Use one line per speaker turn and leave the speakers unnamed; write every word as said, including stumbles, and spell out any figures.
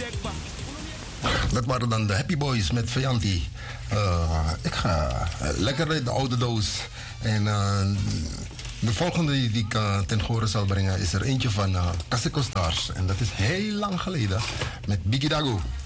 Dat waren dan de Happy Boys met Vianti. Uh, ik ga uh, lekker uit de oude doos. En uh, de volgende die ik uh, ten gehore zal brengen is er eentje van uh, Casico Stars. En dat is heel lang geleden met Biggie Dago.